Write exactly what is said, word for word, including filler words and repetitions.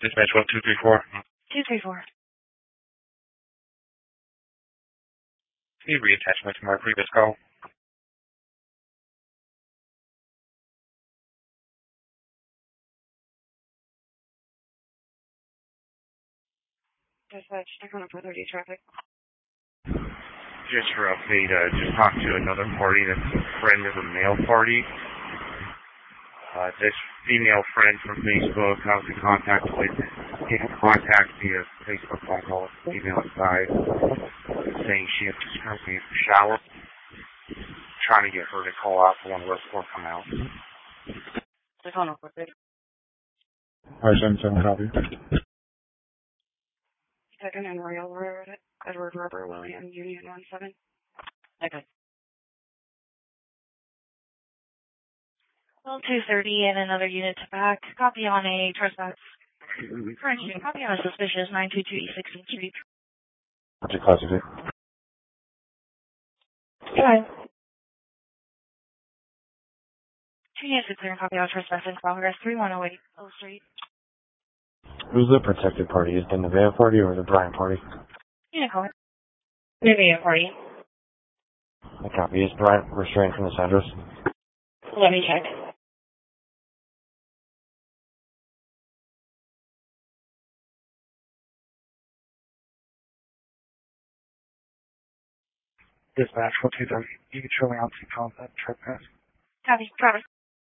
Dispatch one two three four. two three four. Can you reattachment to my previous call? Dispatch, Tacoma four thirty traffic. Just for update, uh, just talked to another party that's a friend of a male party. Uh, this female friend from Facebook I was in contact with, in contact via Facebook phone call with the female side, saying she had just currently in the shower, trying to get her to call out for one of us before come out. Tacoma four thirty. Alright, seven seven, copy. Second and Royal Road, Edward Rubber, William, Union one seven. Okay. Well, two thirty and another unit to back. Copy on a trespass. Current unit, copy on a suspicious nine two two East sixteenth Street. What's your class of it? Hi. Two units to clear and copy on trespass in progress, three one oh eight Oak Street. Who's the protected party? Is it the Nevada party or the Bryant party? Unit call. Nevada party. I copy. Is Bryant restrained from this address? Let me check. Dispatch one two thirty. You can show me on some contact trespass. Copy. Progress.